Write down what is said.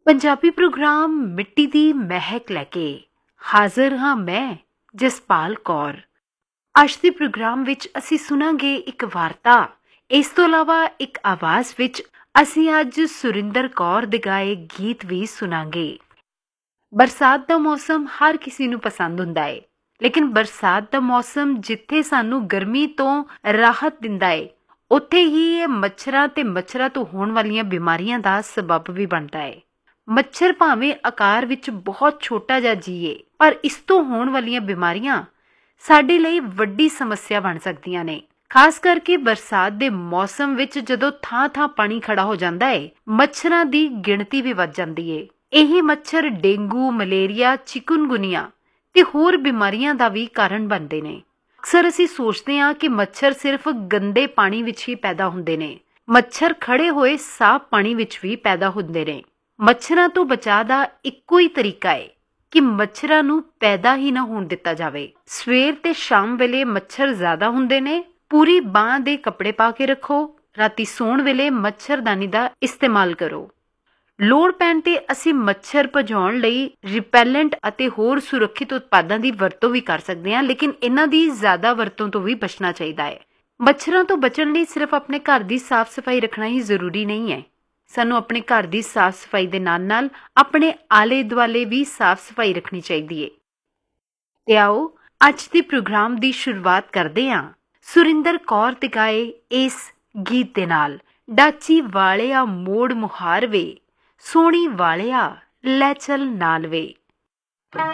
Punjabi programme ਮਿੱਟੀ ਦੀ ਮਹਿਕ ਲੈ ਕੇ ਹਾਜ਼ਰ ਹਾਂ ਮੈਂ ਜਸਪਾਲ ਕੌਰ। ਅੱਜ ਦੇ ਪ੍ਰੋਗਰਾਮ ਵਿੱਚ ਅਸੀਂ ਸੁਣਾਂਗੇ ਇੱਕ ਵਾਰਤਾ। ਇਸ ਤੋਂ ਇਲਾਵਾ ਇੱਕ ਆਵਾਜ਼ ਵਿੱਚ ਅਸੀਂ ਅੱਜ ਸੁਰਿੰਦਰ ਕੌਰ ਦੇ ਗਾਏ ਗੀਤ ਵੀ ਸੁਣਾਂਗੇ। ਬਰਸਾਤ ਦਾ ਮੌਸਮ ਹਰ ਕਿਸੇ ਨੂੰ ਪਸੰਦ ਹੁੰਦਾ ਹੈ, ਲੇਕਿਨ ਬਰਸਾਤ ਦਾ ਮੌਸਮ ਜਿੱਥੇ ਸਾਨੂੰ ਗਰਮੀ ਤੋਂ ਰਾਹਤ ਦਿੰਦਾ ਹੈ, ਉੱਥੇ ਹੀ ਇਹ ਮੱਛਰਾਂ ਤੋਂ ਹੋਣ ਵਾਲੀਆਂ ਬਿਮਾਰੀਆਂ ਦਾ ਸਬੱਬ ਵੀ ਬਣਦਾ ਹੈ। ਮੱਛਰ ਭਾਵੇਂ ਆਕਾਰ ਵਿੱਚ ਬਹੁਤ ਛੋਟਾ ਜਿਹਾ ਜੀਏ, ਪਰ ਇਸ ਤੋਂ ਹੋਣ ਵਾਲੀਆਂ ਬਿਮਾਰੀਆਂ ਸਾਡੇ ਲਈ ਵੱਡੀ ਸਮੱਸਿਆ ਬਣ ਸਕਦੀਆਂ ਨੇ। ਖਾਸ ਕਰਕੇ ਬਰਸਾਤ ਦੇ ਮੌਸਮ ਵਿੱਚ ਜਦੋਂ ਥਾਂ-ਥਾਂ ਪਾਣੀ ਖੜਾ ਹੋ ਜਾਂਦਾ ਹੈ, ਮੱਛਰਾਂ ਦੀ ਗਿਣਤੀ ਵੀ ਵੱਧ ਜਾਂਦੀ ਹੈ। ਇਹ ਮੱਛਰ ਡੇਂਗੂ, ਮਲੇਰੀਆ, ਚਿਕਨਗੁਨੀਆ ਤੇ ਹੋਰ ਬਿਮਾਰੀਆਂ ਦਾ ਵੀ ਕਾਰਨ ਬਣਦੇ ਨੇ। ਅਕਸਰ ਅਸੀਂ ਸੋਚਦੇ ਹਾਂ ਕਿ ਮੱਛਰ ਸਿਰਫ ਗੰਦੇ ਪਾਣੀ ਵਿੱਚ ਹੀ ਪੈਦਾ ਹੁੰਦੇ ਨੇ। ਮੱਛਰ ਖੜੇ ਹੋਏ ਸਾਫ਼ ਪਾਣੀ ਵਿੱਚ ਵੀ ਪੈਦਾ ਹੁੰਦੇ ਨੇ। ਮੱਛਰਾਂ ਤੋਂ ਬਚਾਅ ਦਾ ਇੱਕੋ ਹੀ ਤਰੀਕਾ ਹੈ ਕਿ ਮੱਛਰਾਂ ਨੂੰ ਪੈਦਾ ਹੀ ਨਾ ਹੋਣ ਦਿੱਤਾ ਜਾਵੇ। ਸਵੇਰ ਤੇ ਸ਼ਾਮ ਵੇਲੇ ਮੱਛਰ ਜ਼ਿਆਦਾ ਹੁੰਦੇ ਨੇ, ਪੂਰੀ ਬਾਂਹ ਦੇ ਕੱਪੜੇ ਪਾ ਕੇ ਰੱਖੋ। ਰਾਤੀ ਸੌਣ ਵੇਲੇ ਮੱਛਰਦਾਨੀ ਦਾ ਇਸਤੇਮਾਲ ਕਰੋ। ਲੋੜ ਪੈਣ ਤੇ ਅਸੀਂ ਮੱਛਰ ਭਜਾਉਣ ਲਈ ਰਿਪੈਲੈਂਟ ਅਤੇ ਹੋਰ ਸੁਰੱਖਿਅਤ ਉਤਪਾਦਾਂ ਦੀ ਵਰਤੋਂ ਵੀ ਕਰ ਸਕਦੇ ਹਾਂ, ਲੇਕਿਨ ਇਹਨਾਂ ਦੀ ਜ਼ਿਆਦਾ ਵਰਤੋਂ ਤੋਂ ਵੀ ਬਚਣਾ ਚਾਹੀਦਾ ਹੈ। ਮੱਛਰਾਂ ਤੋਂ ਬਚਣ ਲਈ ਸਿਰਫ ਆਪਣੇ ਘਰ ਦੀ ਸਾਫ਼ ਸਫਾਈ ਰੱਖਣਾ ਹੀ ਜ਼ਰੂਰੀ ਨਹੀਂ ਹੈ। ਸਾਨੂੰ ਆਪਣੇ ਘਰ ਦੀ ਸਾਫ਼ ਸਫਾਈ ਦੇ ਨਾਲ-ਨਾਲ ਆਪਣੇ ਆਲੇ ਦੁਆਲੇ ਵੀ ਸਾਫ਼ ਸਫਾਈ ਰੱਖਣੀ ਚਾਹੀਦੀ ਹੈ। ਤੇ ਆਓ ਅੱਜ ਦੇ ਪ੍ਰੋਗਰਾਮ ਦੀ ਸ਼ੁਰੂਆਤ ਕਰਦੇ ਹਾਂ ਸੁਰਿੰਦਰ ਕੌਰ ਦੇ ਗਾਏ ਇਸ ਗੀਤ ਦੇ ਨਾਲ। ਡਾਚੀ ਵਾਲਿਆ ਮੋੜ ਮੁਹਾਰ ਵੇ, ਸੋਹਣੀ ਵਾਲਿਆ ਲੈ ਚੱਲ ਨਾਲ ਵੇ।